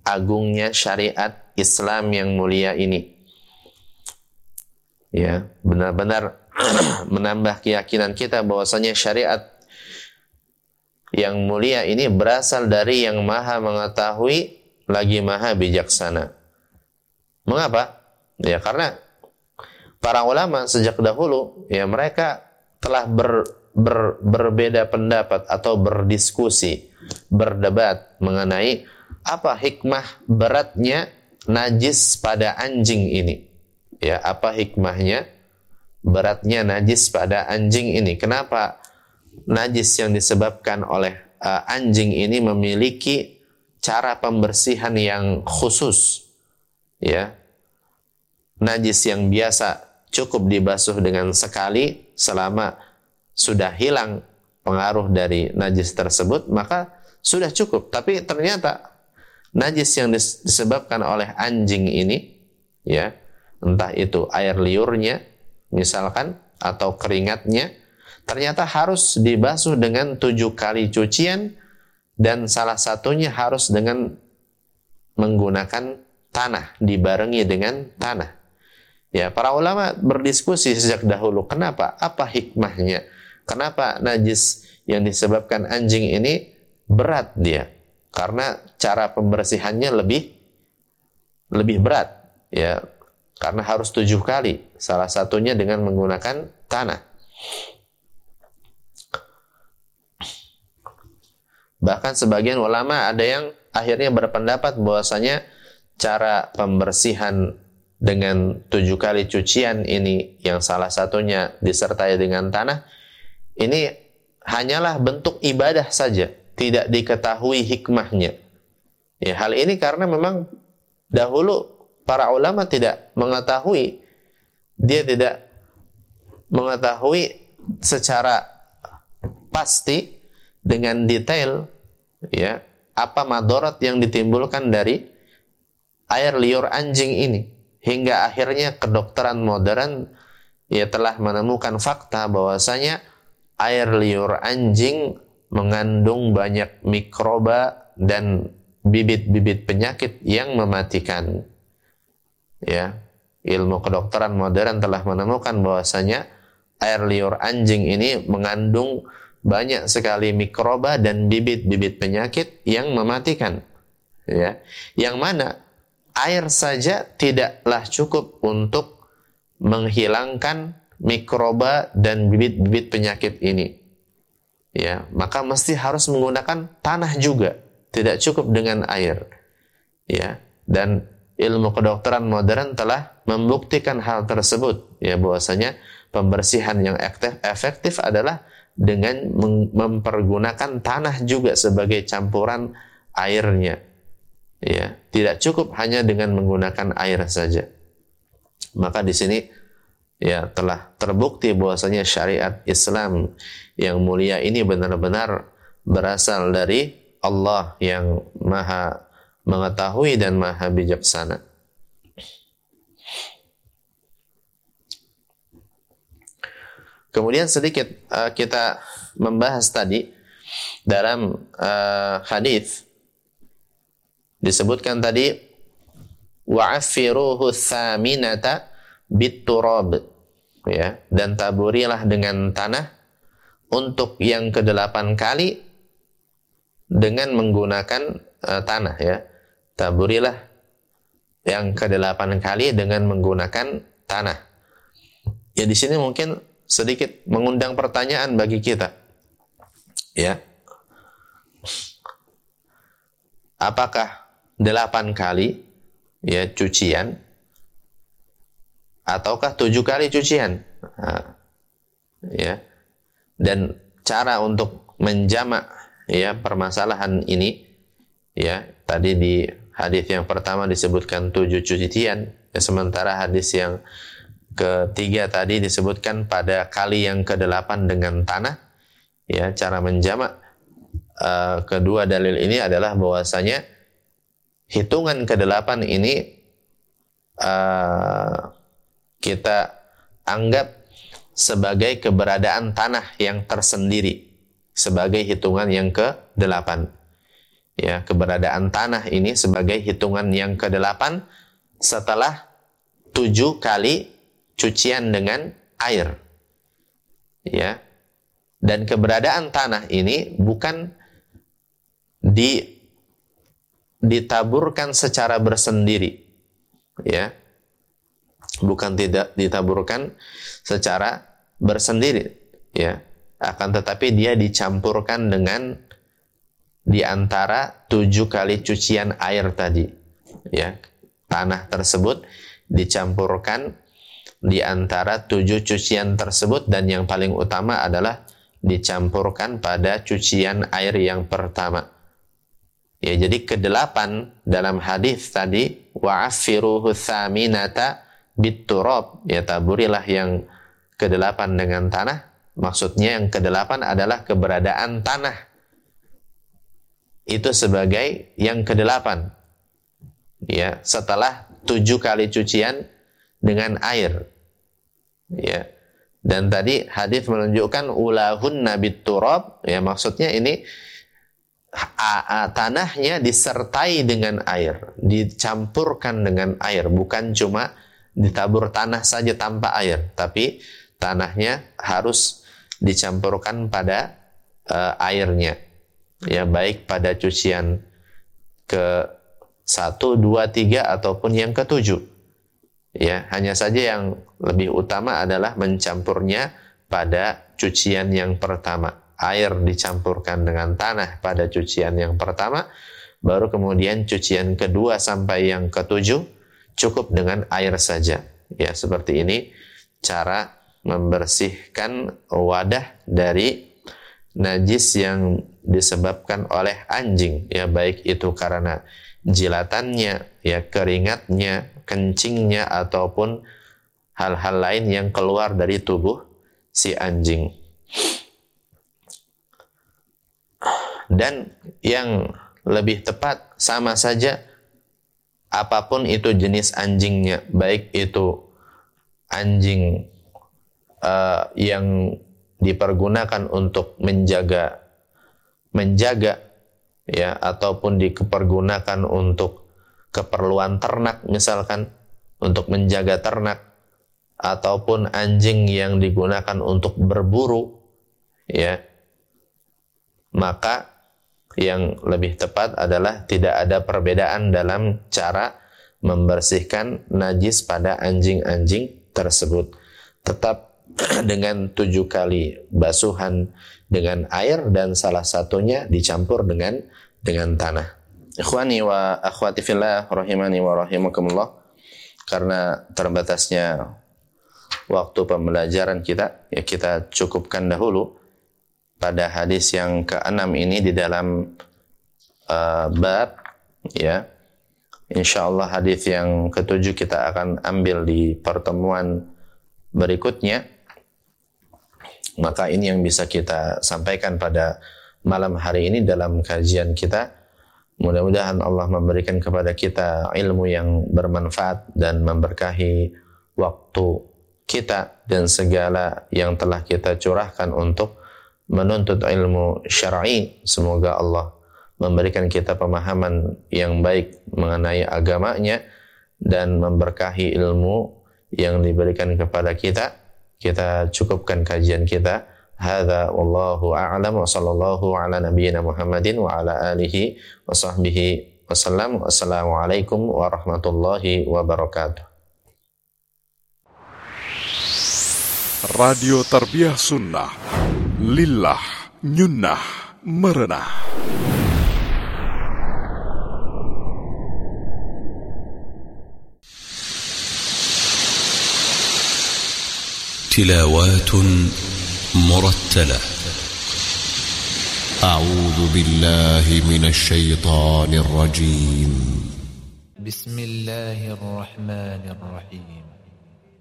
agungnya syariat Islam yang mulia ini. Ya, benar-benar menambah keyakinan kita bahwasanya syariat yang mulia ini berasal dari yang maha mengetahui lagi maha bijaksana. Mengapa? Ya, karena para ulama sejak dahulu, ya mereka telah berbeda pendapat atau berdiskusi, berdebat mengenai apa hikmah beratnya najis pada anjing ini. Ya, apa hikmahnya beratnya najis pada anjing ini? Kenapa najis yang disebabkan oleh anjing ini memiliki cara pembersihan yang khusus? Ya, najis yang biasa cukup dibasuh dengan sekali, selama sudah hilang pengaruh dari najis tersebut maka sudah cukup. Tapi ternyata najis yang disebabkan oleh anjing ini, ya, entah itu air liurnya misalkan atau keringatnya, ternyata harus dibasuh dengan 7 kali cucian, dan salah satunya harus dengan menggunakan tanah, dibarengi dengan tanah. Ya, para ulama berdiskusi sejak dahulu, kenapa? Apa hikmahnya? Kenapa najis yang disebabkan anjing ini berat dia? Karena cara pembersihannya lebih berat, ya, karena harus 7 kali, salah satunya dengan menggunakan tanah. Bahkan sebagian ulama ada yang akhirnya berpendapat bahwasanya cara pembersihan dengan 7 kali cucian ini, yang salah satunya disertai dengan tanah, ini hanyalah bentuk ibadah saja, tidak diketahui hikmahnya. Ya, hal ini karena memang dahulu para ulama tidak mengetahui, dia tidak mengetahui secara pasti dengan detail, ya, apa madarat yang ditimbulkan dari air liur anjing ini, hingga akhirnya kedokteran modern ya telah menemukan fakta bahwasanya air liur anjing mengandung banyak mikroba dan bibit-bibit penyakit yang mematikan. Ya, ilmu kedokteran modern telah menemukan bahwasanya air liur anjing ini mengandung banyak sekali mikroba dan bibit-bibit penyakit yang mematikan. Ya, yang mana air saja tidaklah cukup untuk menghilangkan mikroba dan bibit-bibit penyakit ini. Ya, maka mesti harus menggunakan tanah juga, tidak cukup dengan air. Ya, dan ilmu kedokteran modern telah membuktikan hal tersebut, ya, bahwasanya pembersihan yang efektif adalah dengan mempergunakan tanah juga sebagai campuran airnya. Ya, tidak cukup hanya dengan menggunakan air saja. Maka di sini ya telah terbukti bahwasanya syariat Islam yang mulia ini benar-benar berasal dari Allah yang Maha mengetahui dan Maha bijaksana. Kemudian sedikit kita membahas tadi dalam hadis disebutkan tadi wa'affiruhu tsaminata bitturab, ya, dan taburilah dengan tanah untuk yang ke-8 kali dengan menggunakan tanah, ya. Taburilah yang ke-8 kali dengan menggunakan tanah. Ya, di sini mungkin sedikit mengundang pertanyaan bagi kita. Ya. Apakah 8 kali ya cucian ataukah 7 kali cucian? Nah, ya. Dan cara untuk menjamak ya permasalahan ini, ya, tadi di hadis yang pertama disebutkan 7 cucian, ya, sementara hadis yang ketiga tadi disebutkan pada kali yang ke-8 dengan tanah. Ya, cara menjamak kedua dalil ini adalah bahwasanya hitungan ke-8 ini kita anggap sebagai keberadaan tanah yang tersendiri sebagai hitungan yang ke-8. ya, keberadaan tanah ini sebagai hitungan yang ke-8 setelah 7 kali cucian dengan air. Ya. Dan keberadaan tanah ini bukan ditaburkan secara bersendiri. Ya. Bukan tidak ditaburkan secara bersendiri, ya. Akan tetapi dia dicampurkan dengan di antara 7 kali cucian air tadi, ya. Tanah tersebut dicampurkan di antara 7 cucian tersebut, dan yang paling utama adalah dicampurkan pada cucian air yang pertama. Ya, jadi ke-8 dalam hadis tadi, wa'affiruhu tsaminata bitturab, ya, taburilah yang ke-8 dengan tanah. Maksudnya yang ke-8 adalah keberadaan tanah itu sebagai yang ke-8, ya, setelah 7 kali cucian dengan air, ya. Dan tadi hadis menunjukkan ulahunna bitturab, ya, maksudnya ini tanahnya disertai dengan air, dicampurkan dengan air, bukan cuma ditabur tanah saja tanpa air, tapi tanahnya harus dicampurkan pada airnya, ya, baik pada cucian ke-1, 2, 3 ataupun yang ke-7. Ya, hanya saja yang lebih utama adalah mencampurnya pada cucian yang pertama. Air dicampurkan dengan tanah pada cucian yang pertama, baru kemudian cucian kedua sampai yang ke-7 cukup dengan air saja. Ya, seperti ini cara membersihkan wadah dari najis yang disebabkan oleh anjing, ya, baik itu karena jilatannya, ya, keringatnya, kencingnya, ataupun hal-hal lain yang keluar dari tubuh si anjing. Dan yang lebih tepat, sama saja apapun itu jenis anjingnya, baik itu anjing yang dipergunakan untuk menjaga, ya, ataupun dipergunakan untuk keperluan ternak, misalkan untuk menjaga ternak, ataupun anjing yang digunakan untuk berburu, ya, maka yang lebih tepat adalah tidak ada perbedaan dalam cara membersihkan najis pada anjing-anjing tersebut. Tetap dengan 7 kali basuhan dengan air, dan salah satunya dicampur dengan tanah. Ikhwani wa akhwati fillah rahimani wa rahimakumullah, karena terbatasnya waktu pembelajaran kita, ya, kita cukupkan dahulu pada hadis yang ke-6 ini di dalam bab, ya. Insyaallah hadis yang ke-7 kita akan ambil di pertemuan berikutnya. Maka ini yang bisa kita sampaikan pada malam hari ini dalam kajian kita. Mudah-mudahan Allah memberikan kepada kita ilmu yang bermanfaat dan memberkahi waktu kita dan segala yang telah kita curahkan untuk menuntut ilmu syar'i. Semoga Allah memberikan kita pemahaman yang baik mengenai agamanya dan memberkahi ilmu yang diberikan kepada kita. Kita cukupkan kajian kita. Hadza wallahu a'lam wa sallallahu ala nabiyyina Muhammadin wa ala alihi wa sahbihi wasallam. Wassalamualaikum warahmatullahi wabarakatuh. Radio Tarbiyah Sunnah, lillah, nyunnah, merenah. تلاوات مرتلة. أعوذ بالله من الشيطان الرجيم. بسم الله الرحمن الرحيم.